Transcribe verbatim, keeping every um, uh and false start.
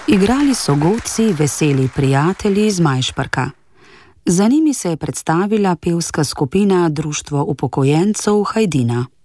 Igrali so godci, veseli prijatelji iz Majšperka. Za njimi se je predstavila pevska skupina Društvo upokojencev Hajdina.